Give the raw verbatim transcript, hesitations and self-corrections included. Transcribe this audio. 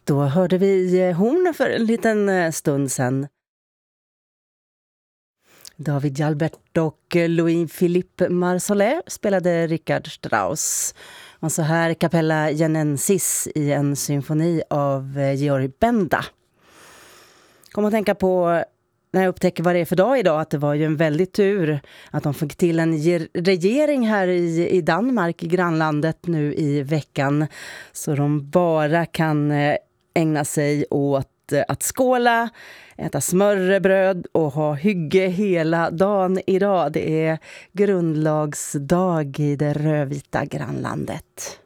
Då hörde vi horn för en liten stund sedan. David Jalbert och Louis-Philippe Marsolais spelade Richard Strauss. Och så här Capella Janensis i en symfoni av Georg Benda. Kom att tänka på när jag upptäcker vad det är för dag idag, att det var ju en väldigt tur att de fick till en regering här i, i Danmark, i grannlandet nu i veckan. Så de bara kan ägna sig åt att skåla, äta smörrebröd och ha hygge hela dagen idag. Det är grundlagsdag i det rödvita grannlandet.